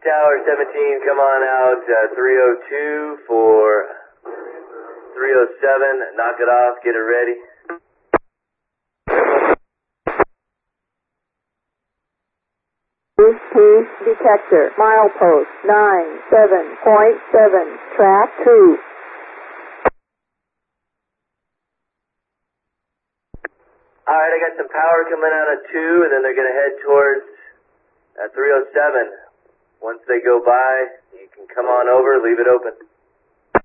Tower 17, come on out, 302 for 307, knock it off, get it ready. Boost detector, milepost 97.7, track 2. Alright, I got some power coming out of 2, and then they're going to head towards 307. Once they go by, you can come on over, leave it open.